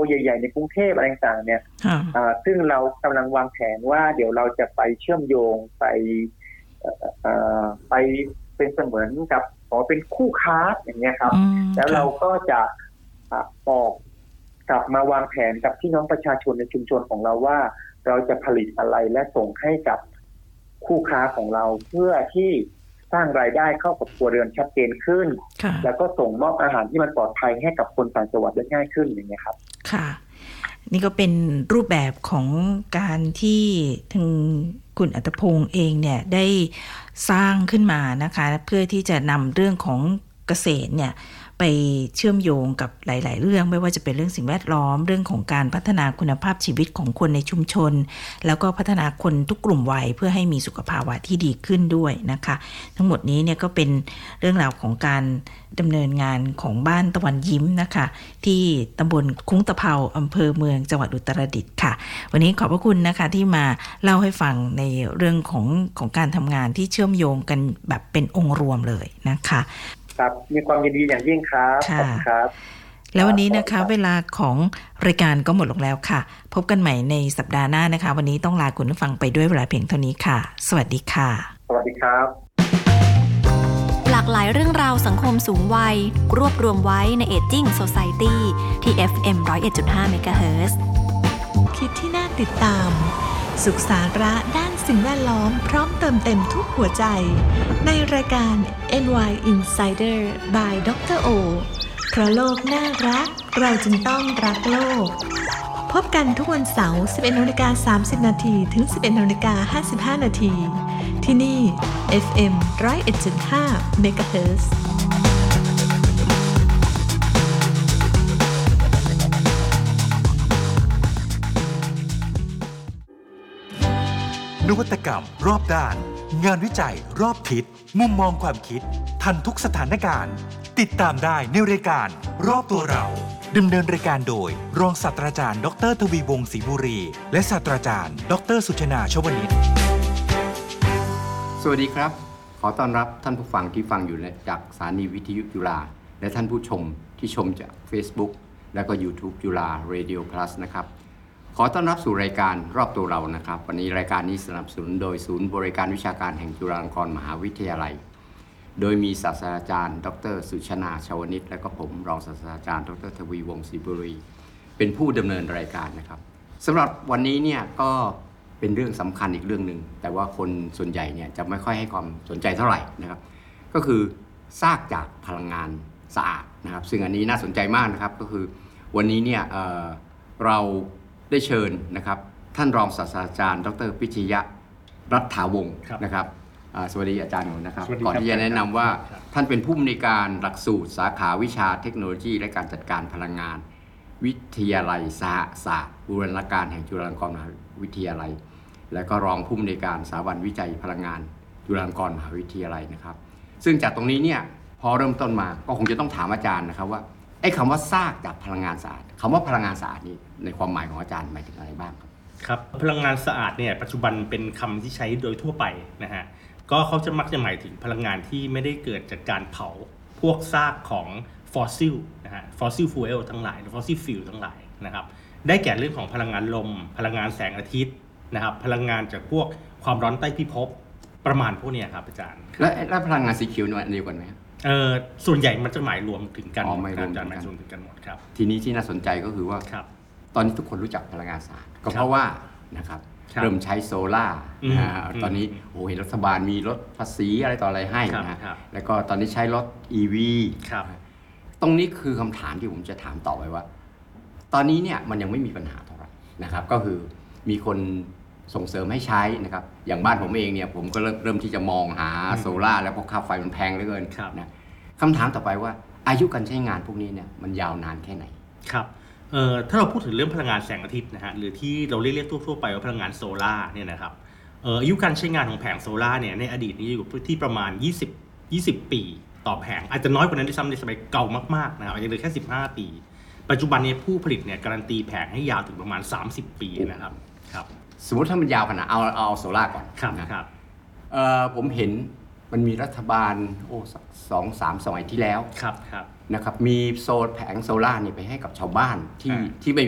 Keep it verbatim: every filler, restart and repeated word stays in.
ใหญ่ๆในกรุงเทพอะไรต่างๆเนี่ยซึ่งเรากำลังวางแผนว่าเดี๋ยวเราจะไปเชื่อมโยงไปไปเป็นเสมือนกับขอเป็นคู่ค้าอย่างเงี้ยครับแล้วเราก็จะออกกลับมาวางแผนกับพี่น้องประชาชนในชุมชนของเราว่าเราจะผลิตอะไรและส่งให้กับคู่ค้าของเราเพื่อที่สร้างรายได้เข้ากับครัวเรือนชัดเจนขึ้นแล้วก็ส่งมอบอาหารที่มันปลอดภัยให้กับคนต่างจังหวัดได้ง่ายขึ้นอย่างเงี้ยครับค่ะนี่ก็เป็นรูปแบบของการที่ทางคุณอัตพงษ์เองเนี่ยได้สร้างขึ้นมานะคะเพื่อที่จะนำเรื่องของเกษตรเนี่ยไปเชื่อมโยงกับหลายๆเรื่องไม่ว่าจะเป็นเรื่องสิ่งแวดล้อมเรื่องของการพัฒนาคุณภาพชีวิตของคนในชุมชนแล้วก็พัฒนาคนทุกกลุ่มวัยเพื่อให้มีสุขภาวะที่ดีขึ้นด้วยนะคะทั้งหมดนี้เนี่ยก็เป็นเรื่องราวของการดำเนินงานของบ้านตะวันยิ้มนะคะที่ตำบลคุ้งตะเภาอำเภอเมืองจังหวัดอุตรดิตถ์ค่ะวันนี้ขอบพระคุณนะคะที่มาเล่าให้ฟังในเรื่องของของการทำงานที่เชื่อมโยงกันแบบเป็นองค์รวมเลยนะคะครับมีความยินดีอย่างยิ่งครับขอบคุณครับแล้ววันนี้นะคะเวลาของรายการก็หมดลงแล้วค่ะพบกันใหม่ในสัปดาห์หน้านะคะวันนี้ต้องลาคุณผู้ฟังไปด้วยเวลาเพียงเท่านี้ค่ะสวัสดีค่ะสวัสดีครับหลากหลายเรื่องราวสังคมสูงวัยรวบรวมไว้ใน Aging Society ที่ เอฟ เอ็ม หนึ่งร้อยเอ็ดจุดห้า เมกะเฮิรตซ์คิดที่น่าติดตามสุขสาระด้านสิ่งแวดล้อมพร้อมเติมเต็มทุกหัวใจในรายการ เอ็น วาย Insider by ดร. โอเพราะโลกน่ารักเราจึงต้องรักโลกพบกันทุกวันเสาร์ สิบเอ็ดนาฬิกาสามสิบนาที ถึง สิบเอ็ดนาฬิกาห้าสิบห้านาทีที่นี่ เอฟ เอ็ม หนึ่งร้อยเอ็ดจุดห้า เมกะเฮิรตซ์นวัตกรรมรอบด้านงานวิจัยรอบทิศมุมมองความคิดทันทุกสถานการณ์ติดตามได้ในรายการรอบตัวเราดำเนินรายการโดยรองศาสตราจารย์ดรทวีวงศ์ศรีบุรีและศาสตราจารย์ดรสุชนาชวนิชสวัสดีครับขอต้อนรับท่านผู้ฟังที่ฟังอยู่จากสถานีวิทยุจุฬาและท่านผู้ชมที่ชมจาก Facebook และก็ YouTube จุฬา Radio Plus นะครับขอต้อนรับสู่รายการรอบตัวเรานะครับวันนี้รายการนี้สนับสนุนโดยศูนย์บริการวิชาการแห่งจุฬาลงกรณ์มหาวิทยาลัยโดยมีศาสตราจารย์ดรสุชนาชวนิชและก็ผมรองศาสตราจารย์ดรทวีวงศ์ศรีบุรีเป็นผู้ดำเนินรายการนะครับสำหรับวันนี้เนี่ยก็เป็นเรื่องสำคัญอีกเรื่องหนึ่งแต่ว่าคนส่วนใหญ่เนี่ยจะไม่ค่อยให้ความสนใจเท่าไหร่นะครับก็คือซากจากพลังงานสะอาดนะครับซึ่งอันนี้น่าสนใจมากนะครับก็คือวันนี้เนี่ย เอ่อ เราได้เชิญนะครับท่านรองศาสตราจารย์ดรพิชยะรัฐาวงศ์นะครับสวัสดีอาจารย์นะครับก่อนที่จะแนะนำว่าท่านเป็นผู้อำนวยการหลักสูตรสาขาวิชาเทคโนโลยีและการจัดการพลังงานวิทยาลัยสหศาสตร์บูรณาการแห่งจุฬาลงกรณ์มหาวิทยาลัยและก็รองผู้อำนวยการสถาบันวิจัยพลังงานจุฬาลงกรณ์มหาวิทยาลัยนะครับซึ่งจากตรงนี้เนี่ยพอเริ่มต้นมาก็คงจะต้องถามอาจารย์นะครับว่าไอ้คำว่าซากจากพลังงานสะอาดคำว่าพลังงานสะอาดนี้ในความหมายของอาจารย์หมายถึงอะไรบ้างครับครับพลังงานสะอาดเนี่ยปัจจุบันเป็นคำที่ใช้โดยทั่วไปนะฮะก็เขาจะมักจะหมายถึงพลังงานที่ไม่ได้เกิดจากการเผาพวกซากของฟอสซิลนะฮะฟอสซิลฟูเอลทั้งหลายฟอสซิลฟิวทั้งหลายนะครับได้แก่เรื่องของพลังงานลมพลังงานแสงอาทิตย์นะครับพลังงานจากพวกความร้อนใต้พิภพประมาณพวกนี้ครับอาจารย์และและพลังงานสีเขียวเนี่ยเดียวกันไหมเออส่วนใหญ่มันจะหมายรวมถึงกันอ๋อไม่รวมกันหมายรวมถึงกันหมดครับทีนี้ที่น่าสนใจก็คือว่าตอนนี้ทุกคนรู้จักพลังงานสะอาดก็เพราะว่านะครับเริ่มใช้โซล่าตอนนี้โอ้เห็นรัฐบาลมีลดภาษีอะไรต่ออะไรให้นะแล้วก็ตอนนี้ใช้รถ อี วี ตรงนี้คือคำถามที่ผมจะถามต่อไปว่าตอนนี้เนี่ยมันยังไม่มีปัญหาเท่าไหร่นะครับก็คือมีคนส่งเสริมให้ใช้นะครับอย่างบ้านผมเองเนี่ยผมก็เริ่มเริ่มที่จะมองหาโซล่าแล้วเพราะค่าไฟมันแพงเหลือเกินนะคำถามต่อไปว่าอายุการใช้งานพวกนี้เนี่ยมันยาวนานแค่ไหนครับเอ่อถ้าเราพูดถึงเรื่องพลังงานแสงอาทิตย์นะฮะหรือที่เราเรียกเรียกทั่วๆไปว่าพลังงานโซล่าเนี่ยนะครับเอ่ออายุการใช้งานของแผงโซล่าเนี่ยในอดีตนี้อยู่ที่ประมาณยี่สิบ ยี่สิบปีต่อแผงอาจจะน้อยกว่านั้นด้วยซ้ำในสมัยเก่ามากๆนะครับอาจจะเหลือแค่สิบห้าปีปัจจุบันนี้ผู้ผลิตเนี่ยการันตีแผงให้ยาวถึงประมาณสามสิบปีนะครับครับสมมติถ้ามันยาวขนาดเอาเอาโซล่าก่อนนะครับเอ่อผมเห็นมันมีรัฐบาลโอ้สองสามสมัยที่แล้วครับครับนะครับมีโซลแผงโซล่านี่ไปให้กับชาวบ้านที่ที่ไม่